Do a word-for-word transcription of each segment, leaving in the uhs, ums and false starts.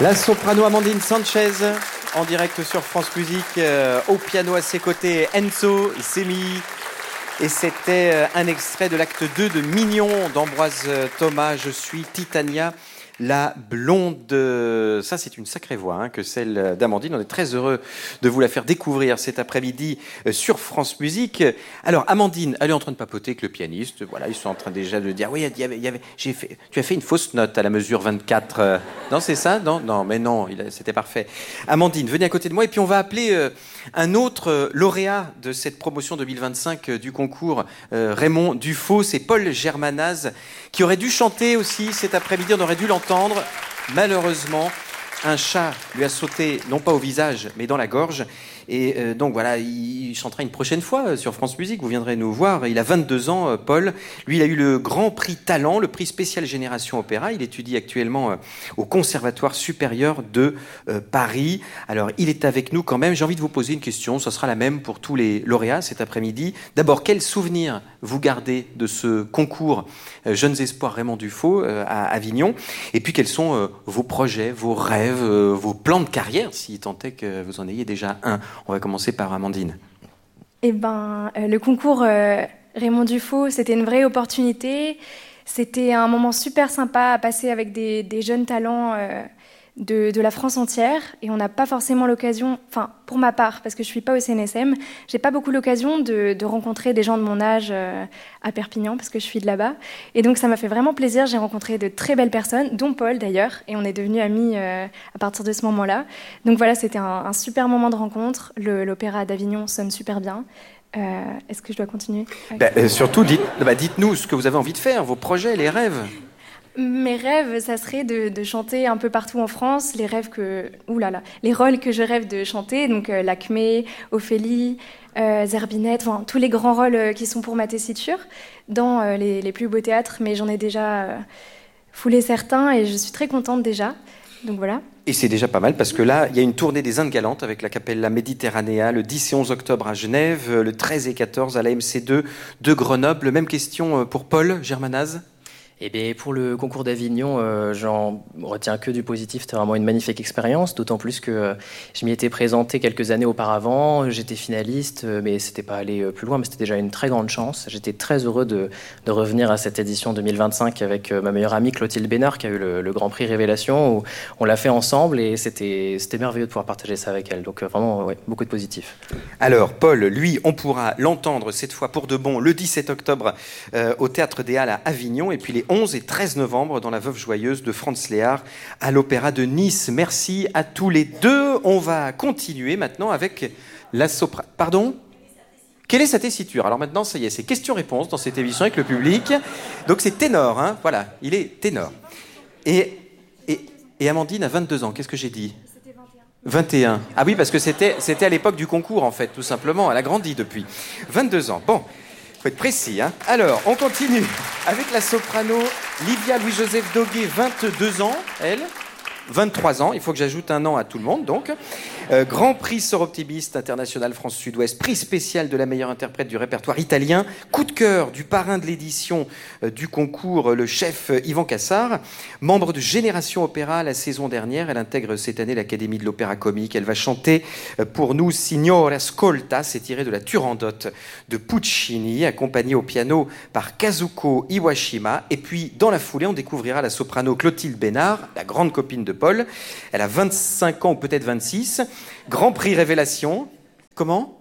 La soprano Amandine Sanchez, en direct sur France Musique, euh, au piano à ses côtés, Enzo Semi. Et c'était euh, un extrait de l'acte deux de Mignon d'Ambroise Thomas. Je suis Titania, la blonde. Ça, c'est une sacrée voix hein, que celle d'Amandine. On est très heureux de vous la faire découvrir cet après-midi euh, sur France Musique. Alors, Amandine, elle est en train de papoter avec le pianiste. Voilà, ils sont en train déjà de dire, oui, il y avait, il y avait, j'ai fait, tu as fait une fausse note à la mesure vingt-quatre. Euh, non, c'est ça? Non, non, mais non, il a, c'était parfait. Amandine, venez à côté de moi et puis on va appeler euh, un autre euh, lauréat de cette promotion deux mille vingt-cinq euh, du concours, euh, Raymond Dufaux. C'est Paul Germanaz qui aurait dû chanter aussi cet après-midi. On aurait dû l'entendre. Malheureusement, un chat lui a sauté, non pas au visage, mais dans la gorge. Et euh, donc voilà, il chantera une prochaine fois sur France Musique. Vous viendrez nous voir. Il a vingt-deux ans, euh, Paul. Lui, il a eu le Grand Prix Talent, le prix spécial Génération Opéra. Il étudie actuellement euh, au Conservatoire supérieur de euh, Paris. Alors, il est avec nous quand même. J'ai envie de vous poser une question. Ça sera la même pour tous les lauréats cet après-midi. D'abord, quel souvenir vous gardez de ce concours euh, Jeunes Espoirs Raymond Dufaux euh, à Avignon? Et puis, quels sont euh, vos projets, vos rêves, euh, vos plans de carrière, si tant est que vous en ayez déjà un? On va commencer par Amandine. Eh ben, euh, le concours euh, Raymond Dufaux, c'était une vraie opportunité. C'était un moment super sympa à passer avec des, des jeunes talents euh, de, de la France entière. Et on n'a pas forcément l'occasion, enfin, pour ma part, parce que je ne suis pas au C N S M, j'ai pas beaucoup l'occasion de, de rencontrer des gens de mon âge euh, à Perpignan, parce que je suis de là-bas. Et donc, ça m'a fait vraiment plaisir. J'ai rencontré de très belles personnes, dont Paul d'ailleurs, et on est devenus amis euh, à partir de ce moment-là. Donc voilà, c'était un, un super moment de rencontre. Le, l'opéra d'Avignon sonne super bien. Euh, est-ce que je dois continuer? Ben, euh, surtout, dites, bah, dites-nous ce que vous avez envie de faire, vos projets, les rêves. Mes rêves, ça serait de, de chanter un peu partout en France, les rêves que, ouh là là, les rôles que je rêve de chanter, donc euh, Lakmé, Ophélie, euh, Zerbinette, enfin, tous les grands rôles euh, qui sont pour ma tessiture dans euh, les, les plus beaux théâtres, mais j'en ai déjà euh, foulé certains et je suis très contente déjà. Donc voilà. Et c'est déjà pas mal parce que là, il y a une tournée des Indes galantes avec la Capella Mediterranea le dix et onze octobre à Genève, le treize et quatorze à l'A M C deux de Grenoble. Même question pour Paul Germanaz. Eh bien, pour le concours d'Avignon, euh, j'en retiens que du positif. C'était vraiment une magnifique expérience, d'autant plus que euh, je m'y étais présenté quelques années auparavant. J'étais finaliste, euh, mais c'était pas allé euh, plus loin, mais c'était déjà une très grande chance. J'étais très heureux de, de revenir à cette édition deux mille vingt-cinq avec euh, ma meilleure amie Clotilde Bénard, qui a eu le, le Grand Prix Révélation, où on l'a fait ensemble et c'était, c'était merveilleux de pouvoir partager ça avec elle. Donc euh, vraiment, ouais, beaucoup de positif. Alors, Paul, lui, on pourra l'entendre cette fois pour de bon le dix-sept octobre euh, au Théâtre des Halles à Avignon, et puis les onze et treize novembre dans La Veuve Joyeuse de Franz Léard à l'Opéra de Nice. Merci à tous les deux. On va continuer maintenant avec la soprano. Pardon ? Quelle est sa tessiture? Alors maintenant, ça y est, c'est questions-réponses dans cette émission avec le public. Donc c'est ténor, hein, voilà, il est ténor. Et, et, et Amandine a vingt-deux ans, qu'est-ce que j'ai dit? C'était vingt et un. Ah oui, parce que c'était, c'était à l'époque du concours, en fait, tout simplement. Elle a grandi depuis. vingt-deux ans. Bon. Faut être précis, hein. Alors, on continue avec la soprano Livia Louis-Joseph Doguet, vingt-deux ans, elle, vingt-trois ans, il faut que j'ajoute un an à tout le monde, donc. Euh, Grand Prix Soroptimiste International France Sud-Ouest, prix spécial de la meilleure interprète du répertoire italien, coup de cœur du parrain de l'édition euh, du concours, le chef euh, Yvan Cassard, membre de Génération Opéra la saison dernière. Elle intègre cette année l'Académie de l'Opéra Comique. Elle va chanter euh, pour nous Signore Ascolta, c'est tiré de la Turandot de Puccini, accompagnée au piano par Kazuko Iwashima. Et puis, dans la foulée, on découvrira la soprano Clotilde Bénard, la grande copine de Paul. Elle a vingt-cinq ans ou peut-être vingt-six. Grand Prix Révélation. Comment?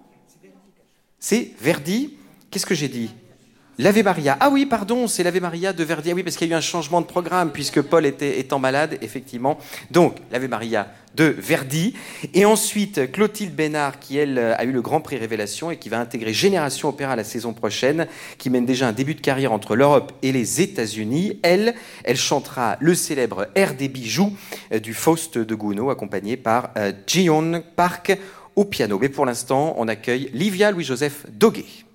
C'est Verdi. Qu'est-ce que j'ai dit? L'Ave Maria. Ah oui, pardon, c'est l'Ave Maria de Verdi. Ah oui, parce qu'il y a eu un changement de programme puisque Paul était étant malade, effectivement. Donc, l'Ave Maria de Verdi. Et ensuite, Clotilde Bénard, qui, elle, a eu le Grand Prix Révélation et qui va intégrer Génération Opéra la saison prochaine, qui mène déjà un début de carrière entre l'Europe et les États-Unis. Elle, elle chantera le célèbre Air des bijoux du Faust de Gounod, accompagné par euh, Ji-Yeon Park au piano. Mais pour l'instant, on accueille Livia Louis-Joseph Doguet.